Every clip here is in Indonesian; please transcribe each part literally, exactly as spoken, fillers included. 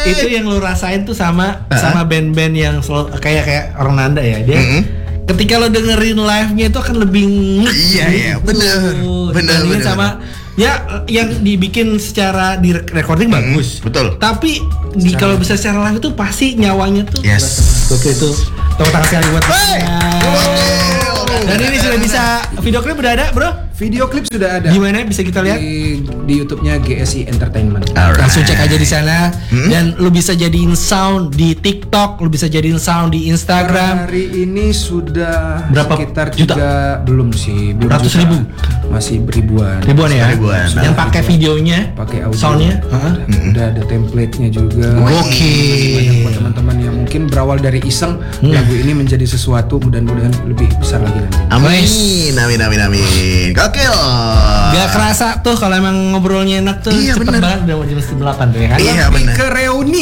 itu yang lu rasain tuh sama uh-huh. sama band-band yang selalu, kayak kayak orang Nanda ya dia. Mm-hmm. Ketika lo dengerin live-nya itu akan lebih iya iya bener bener bener sama ya yang dibikin secara di recording hmm, bagus betul tapi di kalau bisa secara live itu pasti nyawanya tuh yes oke itu tepuk tangan sekali buat hey. Dan ini sudah bisa video klip udah ada bro video klip sudah ada di mana bisa kita lihat di, di YouTube-nya G S I Entertainment. Alright. Langsung cek aja di sana hmm? Dan lu bisa jadiin sound di TikTok, lu bisa jadiin sound di Instagram. Hari ini sudah berapa sekitar juta? Juga, belum sih, ratus ribu, masih ribuan. Ribuan ya. Ribuan. Yang pakai videonya, pakai audio, soundnya, uh-huh. hmm. udah ada template-nya juga. Oke. Banyak buat teman-teman yang mungkin berawal dari iseng hmm. lagu ini menjadi sesuatu mudah-mudahan lebih besar lagi nanti. Amin, amin, amin, amin. Gokil. Gak kerasa tuh kalau emang ngobrolnya enak tuh iya, cepet bener. banget udah mau jam delapan tuh ya kan? Iya benar. Ke reuni.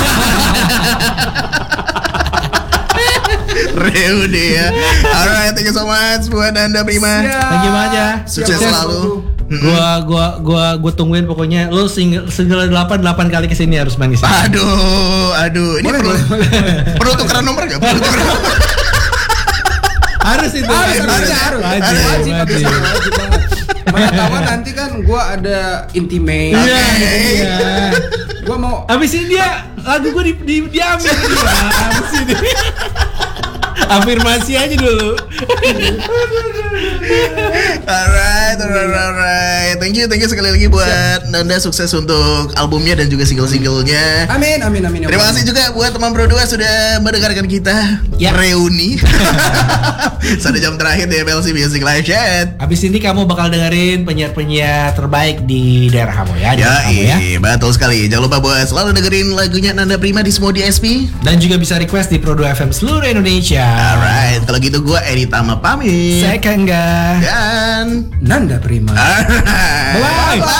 Reuni ya. Alright, thank you so much buat Nanda Prima. Thank you banget ya. Sukses selalu. Gua gua gua gua tungguin pokoknya lu single single delapan delapan kali kesini harus main di sini. Aduh, aduh. Ini perlu perlu tukeran nomor enggak? Perlu tukeran nomor. Harus itu. Harus, harus, harus. Wajib, wajib, wajib, wajib banget. Mana tahu nanti kan gua ada intimate. Iya, iya. Gua mau habis ini dia lagu gua di, di diambil dia. Habis ini. Afirmasi aja dulu. Alright, alright, alright. Thank you, thank you sekali lagi buat Nanda, sukses untuk albumnya dan juga single-singlenya. Amin, amin, amin. Terima kasih juga buat teman Pro dua sudah mendengarkan kita ya. Reuni. Satu jam terakhir di M L C Music Live Chat. Habis ini kamu bakal dengerin penyiar-penyiar terbaik di daerah kamu ya. Ya, kamu, ya. Betul sekali. Jangan lupa buat selalu dengerin lagunya Nanda Prima di semua D S P. Dan juga bisa request di Pro dua F M seluruh Indonesia. Alright, kalau gitu gue Edi Tama pamit. Saya Kangga dan Nanda Prima. Alright. Bye. Bye.